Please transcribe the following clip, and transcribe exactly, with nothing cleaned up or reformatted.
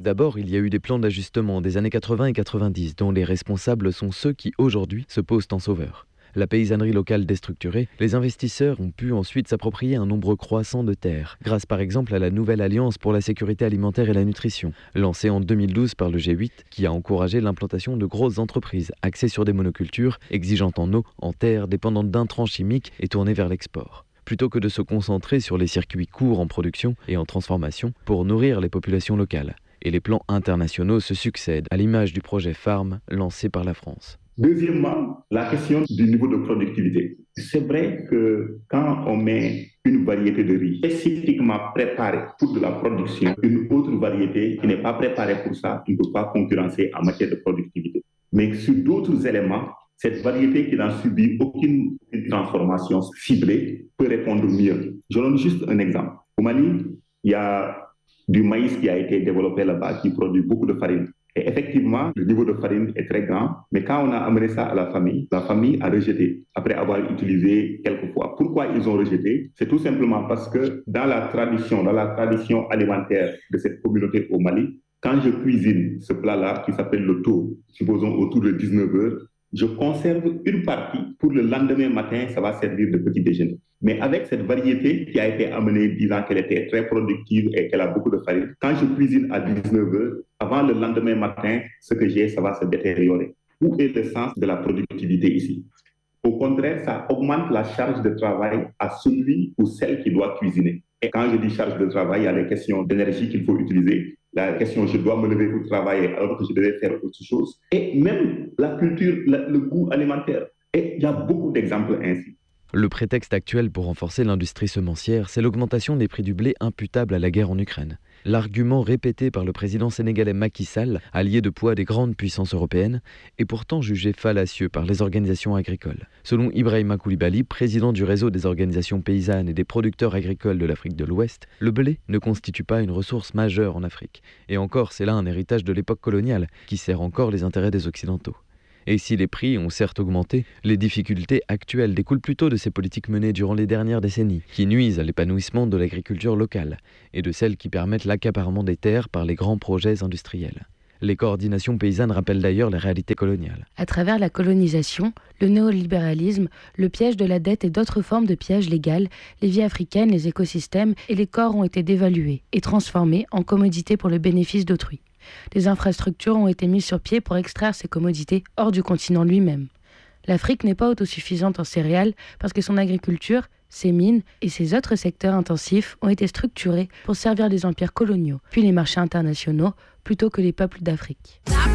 D'abord, il y a eu des plans d'ajustement des années quatre-vingts et quatre-vingt-dix, dont les responsables sont ceux qui, aujourd'hui, se posent en sauveurs. La paysannerie locale déstructurée, les investisseurs ont pu ensuite s'approprier un nombre croissant de terres, grâce par exemple à la nouvelle Alliance pour la sécurité alimentaire et la nutrition, lancée en deux mille douze par le G huit, qui a encouragé l'implantation de grosses entreprises axées sur des monocultures, exigeantes en eau, en terre, dépendantes d'intrants chimiques et tournées vers l'export. Plutôt que de se concentrer sur les circuits courts en production et en transformation pour nourrir les populations locales. Et les plans internationaux se succèdent, à l'image du projet Farm lancé par la France. Deuxièmement, la question du niveau de productivité. C'est vrai que quand on met une variété de riz spécifiquement préparée pour de la production, une autre variété qui n'est pas préparée pour ça, qui ne peut pas concurrencer en matière de productivité. Mais sur d'autres éléments, cette variété qui n'a subi aucune transformation ciblée peut répondre mieux. Je donne juste un exemple. Au Mali, il y a du maïs qui a été développé là-bas, qui produit beaucoup de farine. Et effectivement, le niveau de farine est très grand, mais quand on a amené ça à la famille, la famille a rejeté, après avoir utilisé quelques fois. Pourquoi ils ont rejeté? C'est tout simplement parce que dans la tradition, dans la tradition alimentaire de cette communauté au Mali, quand je cuisine ce plat-là, qui s'appelle le tau, supposons autour de dix-neuf heures, je conserve une partie pour le lendemain matin, ça va servir de petit déjeuner. Mais avec cette variété qui a été amenée disant qu'elle était très productive et qu'elle a beaucoup de farine, quand je cuisine à dix-neuf heures, avant le lendemain matin, ce que j'ai, ça va se détériorer. Où est le sens de la productivité ici? Au contraire, ça augmente la charge de travail à celui ou celle qui doit cuisiner. Et quand je dis charge de travail, il y a les questions d'énergie qu'il faut utiliser. La question, je dois me lever pour travailler alors que je devais faire autre chose. Et même la culture, la, le goût alimentaire. Et il y a beaucoup d'exemples ainsi. Le prétexte actuel pour renforcer l'industrie semencière, c'est l'augmentation des prix du blé imputable à la guerre en Ukraine. L'argument répété par le président sénégalais Macky Sall, allié de poids des grandes puissances européennes, est pourtant jugé fallacieux par les organisations agricoles. Selon Ibrahima Koulibaly, président du réseau des organisations paysannes et des producteurs agricoles de l'Afrique de l'Ouest, le blé ne constitue pas une ressource majeure en Afrique. Et encore, c'est là un héritage de l'époque coloniale, qui sert encore les intérêts des Occidentaux. Et si les prix ont certes augmenté, les difficultés actuelles découlent plutôt de ces politiques menées durant les dernières décennies, qui nuisent à l'épanouissement de l'agriculture locale et de celles qui permettent l'accaparement des terres par les grands projets industriels. Les coordinations paysannes rappellent d'ailleurs les réalités coloniales. À travers la colonisation, le néolibéralisme, le piège de la dette et d'autres formes de pièges légales, les vies africaines, les écosystèmes et les corps ont été dévalués et transformés en commodités pour le bénéfice d'autrui. Des infrastructures ont été mises sur pied pour extraire ces commodités hors du continent lui-même. L'Afrique n'est pas autosuffisante en céréales parce que son agriculture, ses mines et ses autres secteurs intensifs ont été structurés pour servir les empires coloniaux, puis les marchés internationaux, plutôt que les peuples d'Afrique.